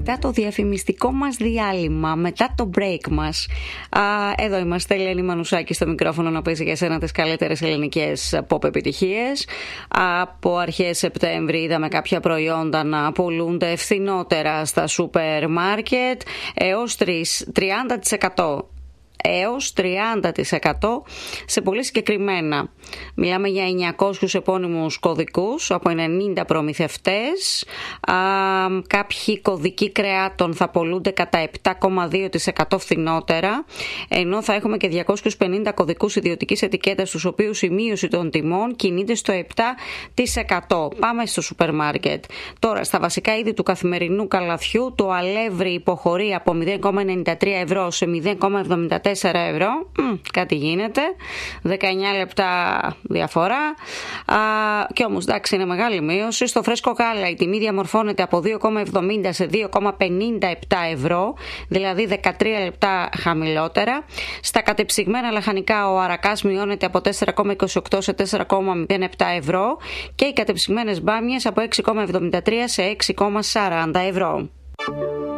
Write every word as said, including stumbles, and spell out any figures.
μετά το διαφημιστικό μας διάλειμμα, μετά το break μας. Α, εδώ είμαστε, Ελένη Μανουσάκη στο μικρόφωνο να παίζει για σένα τις καλύτερες ελληνικές pop επιτυχίες. Από αρχές Σεπτέμβρη είδαμε κάποια προϊόντα να πουλούνται φθηνότερα στα σούπερ μάρκετ έως τριάντα τοις εκατό. έως τριάντα τοις εκατό σε πολύ συγκεκριμένα. Μιλάμε για εννιακόσιους επώνυμους κωδικούς από ενενήντα προμηθευτές. Α, κάποιοι κωδικοί κρεάτων θα πωλούνται κατά επτά κόμμα δύο τοις εκατό φθηνότερα, ενώ θα έχουμε και διακόσιους πενήντα κωδικούς ιδιωτικής ετικέτας, στους οποίους η μείωση των τιμών κινείται στο επτά τοις εκατό. Πάμε στο σούπερ μάρκετ. Τώρα, στα βασικά είδη του καθημερινού καλαθιού, το αλεύρι υποχωρεί από μηδέν κόμμα ενενήντα τρία ευρώ σε μηδέν κόμμα εβδομήντα τέσσερα ευρώ. Μ, κάτι γίνεται. δεκαεννιά λεπτά διαφορά. Α, και όμως, εντάξει, είναι μεγάλη μείωση. Στο φρέσκο γάλα η τιμή διαμορφώνεται από δύο κόμμα εβδομήντα σε δύο κόμμα πενήντα επτά ευρώ, δηλαδή δεκατρία λεπτά χαμηλότερα. Στα κατεψυγμένα λαχανικά ο αρακάς μειώνεται από τέσσερα κόμμα είκοσι οκτώ σε τέσσερα κόμμα μηδέν επτά ευρώ και οι κατεψυγμένες μπάμιες από έξι κόμμα εβδομήντα τρία σε έξι κόμμα σαράντα ευρώ.